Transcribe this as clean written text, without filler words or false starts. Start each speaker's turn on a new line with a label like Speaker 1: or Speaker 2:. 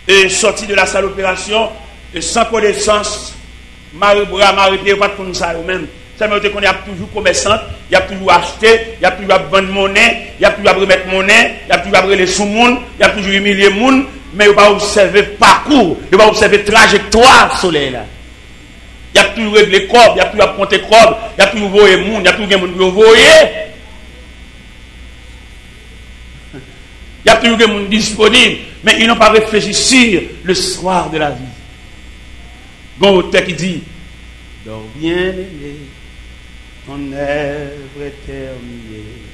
Speaker 1: et sorti de la salle d'opération, et sans connaissance, Marie-Bras, Marie-Pierre, pas de comme ça eux-mêmes. Ça veut dire qu'on a toujours commerçant, il y a toujours acheté, il y a toujours vendre monnaie, il y a toujours remettre monnaie, il y a toujours brûler sous monde, il y a toujours humilier monde, mais il ne va pas observer parcours, il va observer trajectoire soleil là. Il y a toujours régler corps, il y a toujours compter corps, il y a toujours voyer monde, il y a toujours monde pour voyer. Il y a toujours des gens disponibles, mais ils n'ont pas réfléchi sur le soir de la vie. Bon auteur qui dit, dors bien aimé, ton œuvre est terminée.